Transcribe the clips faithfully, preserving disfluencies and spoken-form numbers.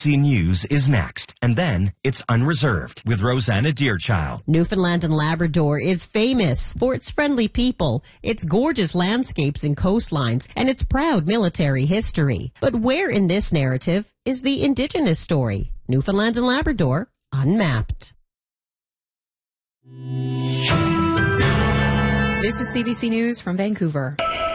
C News is next, and then it's Unreserved with Rosanna Deerchild. Newfoundland and Labrador is famous for its friendly people, its gorgeous landscapes and coastlines, and its proud military history. But where in this narrative is the Indigenous story? Newfoundland and Labrador, Unmapped. This is C B C News from Vancouver.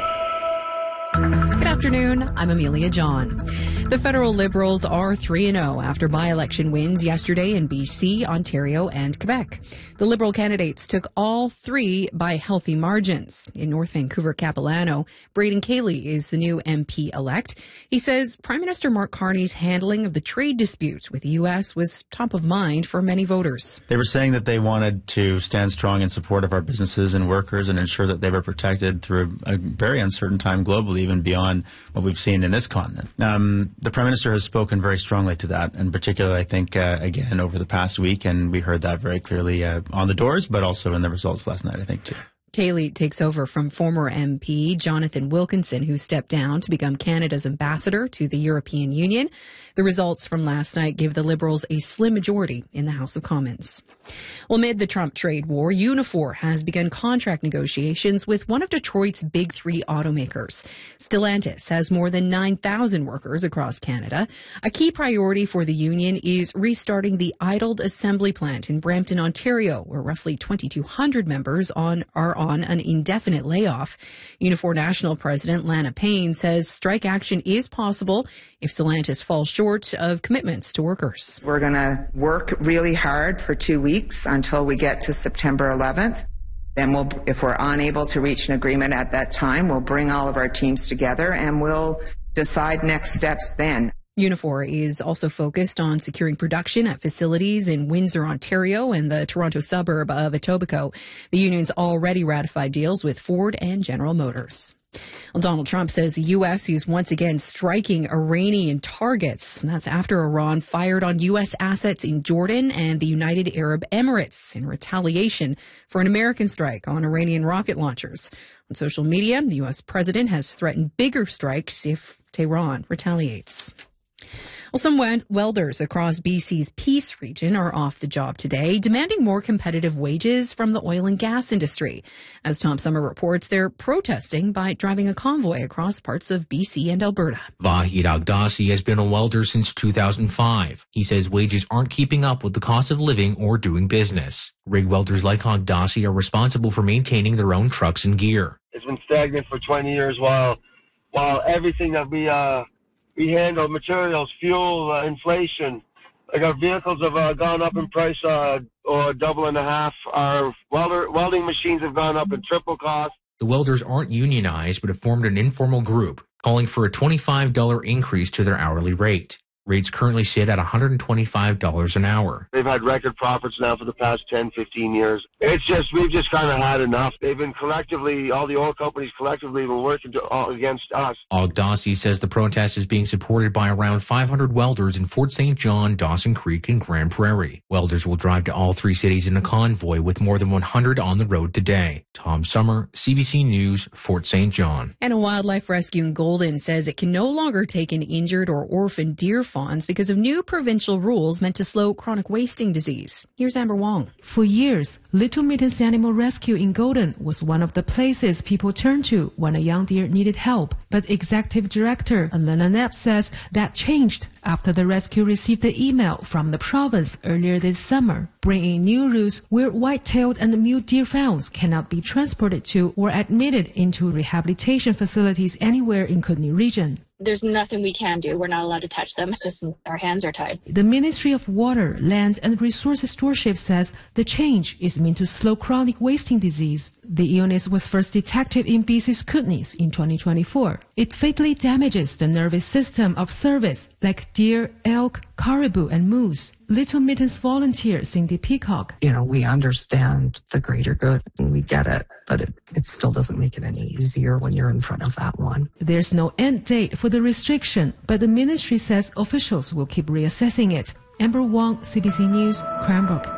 Good afternoon, I'm Amelia John. The federal Liberals are three and oh after by-election wins yesterday in B C, Ontario, and Quebec. The Liberal candidates took all three by healthy margins. In North Vancouver, Capilano, Braden Cayley is the new M P-elect. He says Prime Minister Mark Carney's handling of the trade dispute with the U S was top of mind for many voters. They were saying that they wanted to stand strong in support of our businesses and workers and ensure that they were protected through a very uncertain time globally, even beyond what we've seen in this continent. Um, the Prime Minister has spoken very strongly to that, and particularly, I think, uh, again, over the past week, and we heard that very clearly uh, on the doors, but also in the results last night, I think, too. Cayley takes over from former M P Jonathan Wilkinson, who stepped down to become Canada's ambassador to the European Union. The results from last night give the Liberals a slim majority in the House of Commons. Well, amid the Trump trade war, Unifor has begun contract negotiations with one of Detroit's big three automakers. Stellantis has more than nine thousand workers across Canada. A key priority for the union is restarting the idled assembly plant in Brampton, Ontario, where roughly twenty-two hundred members on are on an indefinite layoff. Unifor National President Lana Payne says strike action is possible if Stellantis falls short of commitments to workers. We're going to work really hard for two weeks until we get to September eleventh. Then we'll, if we're unable to reach an agreement at that time, we'll bring all of our teams together and we'll decide next steps then. Unifor is also focused on securing production at facilities in Windsor, Ontario, and the Toronto suburb of Etobicoke. The union's already ratified deals with Ford and General Motors. Well, Donald Trump says the U S is once again striking Iranian targets. That's after Iran fired on U S assets in Jordan and the United Arab Emirates in retaliation for an American strike on Iranian rocket launchers. On social media, the U S president has threatened bigger strikes if Tehran retaliates. Well, some welders across B C's Peace region are off the job today, demanding more competitive wages from the oil and gas industry. As Tom Summer reports, they're protesting by driving a convoy across parts of B C and Alberta. Vahid Aghdassi has been a welder since two thousand five. He says wages aren't keeping up with the cost of living or doing business. Rig welders like Aghdassi are responsible for maintaining their own trucks and gear. It's been stagnant for twenty years while, while everything that we, uh, We handle materials, fuel, uh, inflation. Like our vehicles have uh, gone up in price, uh, or double and a half. Our welder, welding machines have gone up in triple cost. The welders aren't unionized, but have formed an informal group calling for a twenty-five dollars increase to their hourly rate. Rates currently sit at one hundred twenty-five dollars an hour. They've had record profits now for the past ten, fifteen years. It's just, we've just kind of had enough. They've been collectively, all the oil companies collectively have been working to, uh, against us. Aghdassi says the protest is being supported by around five hundred welders in Fort Saint John, Dawson Creek, and Grand Prairie. Welders will drive to all three cities in a convoy with more than one hundred on the road today. Tom Summer, C B C News, Fort Saint John. And a wildlife rescue in Golden says it can no longer take an injured or orphaned deer fawns because of new provincial rules meant to slow chronic wasting disease. Here's Amber Wong. For years, Little Mittens Animal Rescue in Golden was one of the places people turned to when a young deer needed help. But Executive Director Elena Knapp says that changed after the rescue received the email from the province earlier this summer, bringing new rules where white-tailed and mule deer fawns cannot be transported to or admitted into rehabilitation facilities anywhere in Kootenay region. There's nothing we can do. We're not allowed to touch them. It's just our hands are tied. The Ministry of Water, Land and Resources Stewardship says the change is meant to slow chronic wasting disease. The illness was first detected in B C's Kootenays in twenty twenty-four. It fatally damages the nervous system of cervids like deer, elk, caribou, and moose. Little Mittens volunteer Cindy Peacock. You know, we understand the greater good and we get it, but it, it still doesn't make it any easier when you're in front of that one. There's no end date for the restriction, but the ministry says officials will keep reassessing it. Amber Wong, C B C News, Cranbrook.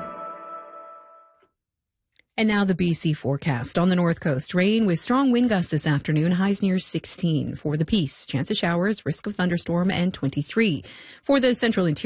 And now the B C forecast. On the north coast, rain with strong wind gusts this afternoon, highs near sixteen. For the Peace, chance of showers, risk of thunderstorm, and twenty-three. For the central interior,